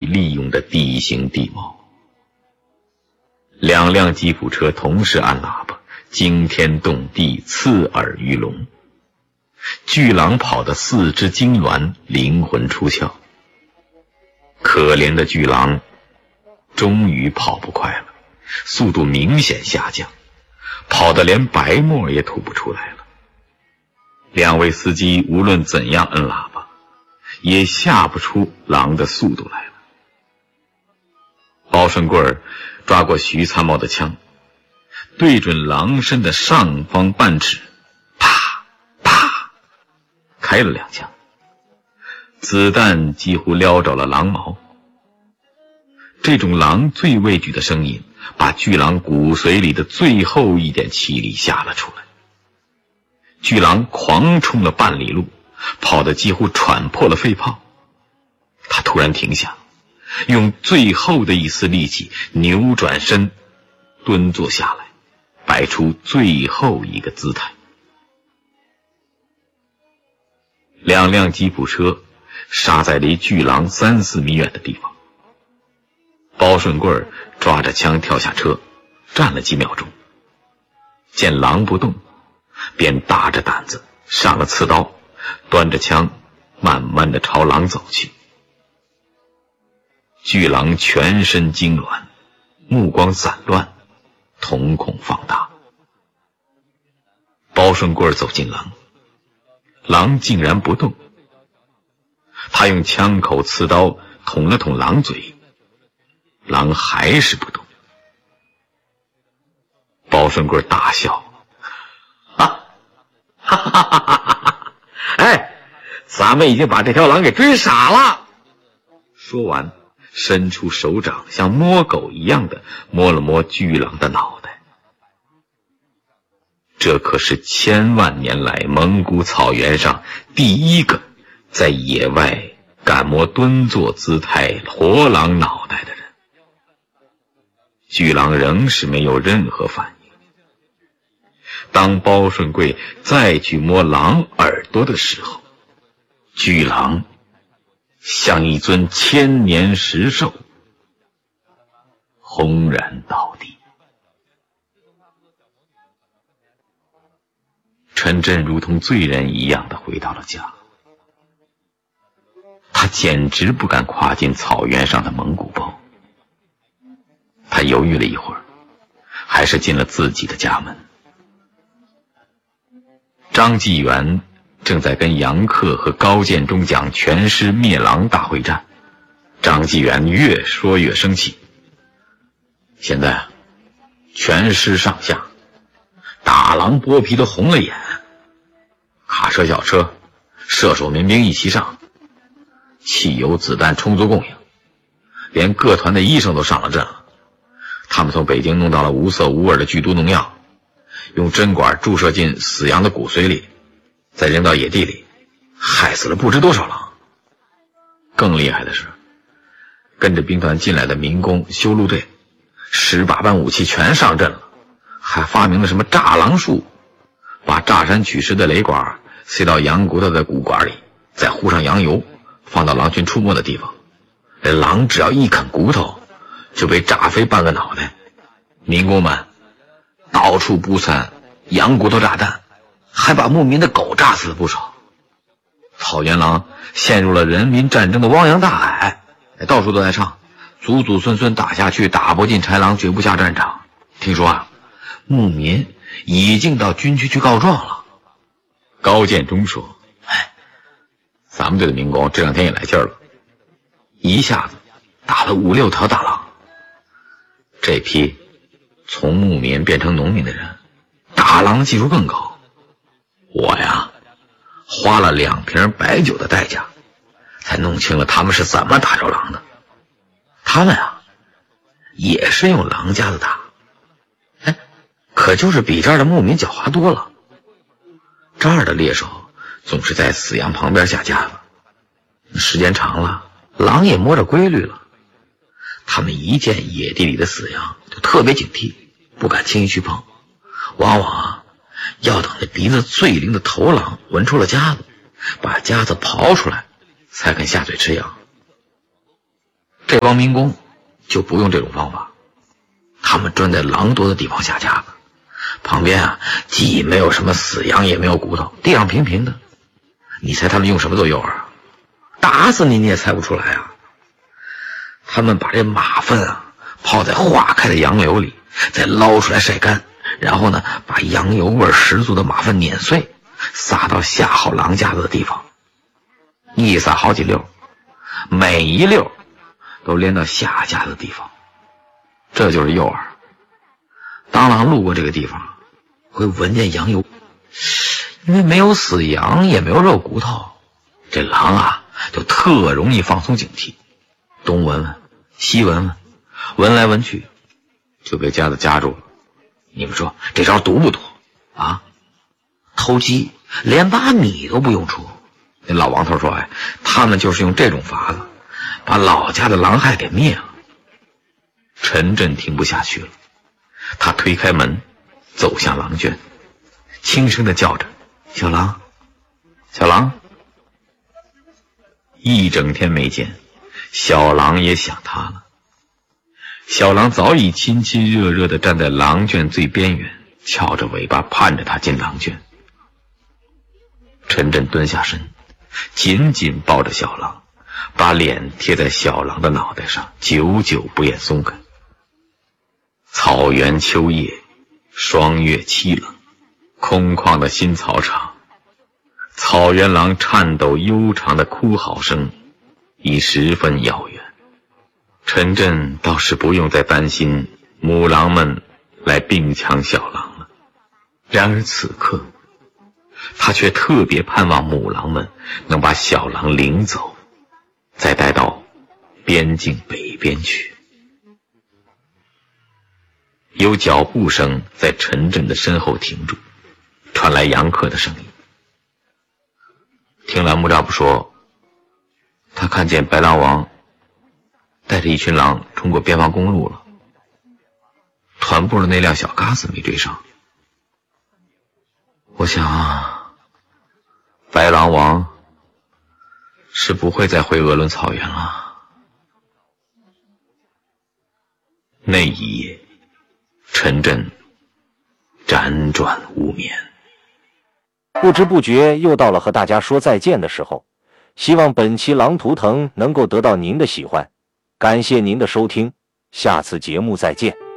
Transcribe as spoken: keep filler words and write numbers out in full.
利用的地形地貌。两辆吉普车同时按喇叭，惊天动地，刺耳欲聋。巨狼跑得四肢痉挛，灵魂出窍。可怜的巨狼终于跑不快了，速度明显下降，跑得连白沫也吐不出来了。两位司机无论怎样摁喇叭，也吓不出狼的速度来了。包顺贵抓过徐参谋的枪，对准狼身的上方半指，啪啪开了两枪，子弹几乎撩着了狼毛。这种狼最畏惧的声音，把巨狼骨髓里的最后一点气力吓了出来。巨狼狂冲了半里路，跑得几乎喘破了肺泡。他突然停下，用最后的一丝力气扭转身，蹲坐下来，摆出最后一个姿态。两辆吉普车刹在离巨狼三四米远的地方。包顺贵抓着枪跳下车，站了几秒钟，见狼不动，便大着胆子上了刺刀，端着枪慢慢地朝狼走去。巨狼全身痉挛，目光散乱，瞳孔放大。包顺贵走近狼，狼竟然不动。他用枪口刺刀捅了捅狼嘴，狼还是不动。包顺贵大笑，哈哈哈哈哈哈！哎，咱们已经把这条狼给追傻了。说完，伸出手掌，像摸狗一样的摸了摸巨狼的脑袋。这可是千万年来蒙古草原上第一个在野外敢摸蹲坐姿态活狼脑袋的人。巨狼仍是没有任何反应。当包顺贵再去摸狼耳朵的时候，巨狼像一尊千年石兽，轰然倒地。陈震如同罪人一样的回到了家，他简直不敢跨进草原上的蒙古包。他犹豫了一会儿，还是进了自己的家门。张继元正在跟杨克和高建中讲全师灭狼大会战。张继元越说越生气，现在全师上下打狼剥皮都红了眼，卡车小车射手民兵一齐上，汽油子弹充足供应，连各团的医生都上了阵了。他们从北京弄到了无色无味的剧毒农药，用针管注射进死羊的骨髓里，再扔到野地里，害死了不知多少狼。更厉害的是，跟着兵团进来的民工修路队十八般武器全上阵了，还发明了什么炸狼术，把炸山取石的雷管塞到羊骨头的骨管里，再糊上羊油，放到狼群出没的地方。这狼只要一啃骨头，就被炸飞半个脑袋。民工们到处布散羊骨头炸弹，还把牧民的狗炸死了不少。草原狼陷入了人民战争的汪洋大海，到处都在唱祖祖孙孙打下去，打不进豺狼绝不下战场。听说啊，牧民已经到军区去告状了。高建中说，哎，咱们队的民工这两天也来劲儿了，一下子打了五六条大狼。这批从牧民变成农民的人，打狼技术更高。我呀，花了两瓶白酒的代价，才弄清了他们是怎么打着狼的。他们啊，也是用狼夹子打，哎，可就是比这儿的牧民狡猾多了。这儿的猎手总是在死羊旁边下夹子，时间长了，狼也摸着规律了。他们一见野地里的死羊就特别警惕，不敢轻易去碰，往往啊要等那鼻子最灵的头狼闻出了夹子，把夹子刨出来，才肯下嘴吃羊。 这帮民工就不用这种方法，他们专在狼多的地方下夹子，旁边啊既没有什么死羊，也没有骨头，地上平平的。你猜他们用什么做诱饵啊？打死你你也猜不出来啊！他们把这马粪啊泡在化开的杨柳里，再捞出来晒干，然后呢把羊油味十足的马粪碾碎，撒到下好狼夹子的地方，一撒好几溜，每一溜都连到下夹子的地方，这就是诱饵。当狼路过这个地方，会闻见羊油，因为没有死羊，也没有肉骨头，这狼啊就特容易放松警惕，东闻闻西闻闻，闻来闻去就被夹子夹住了。你们说这招毒不毒啊？偷鸡连把米都不用出。那老王头说，哎，他们就是用这种法子把老家的狼害给灭了。陈震听不下去了，他推开门走向狼圈，轻声地叫着，小狼，小狼。一整天没见，小狼也想他了。小狼早已亲亲热热地站在狼圈最边缘，翘着尾巴盼着他进狼圈。陈震蹲下身，紧紧抱着小狼，把脸贴在小狼的脑袋上，久久不愿松开。草原秋夜，霜月凄冷，空旷的新草场，草原狼颤抖悠长的哭嚎声已十分遥远。陈震倒是不用再担心母狼们来并抢小狼了，然而此刻他却特别盼望母狼们能把小狼领走，再带到边境北边去。有脚步声在陈震的身后停住，传来杨克的声音。听栏目扎布说，他看见白狼王带着一群狼冲过边防公路了，团部的那辆小嘎子没追上。我想啊，白狼王是不会再回鄂伦草原了。那一夜，陈震辗转无眠。 不知不觉又到了和大家说再见的时候，希望本期狼图腾能够得到您的喜欢，感谢您的收听，下次节目再见。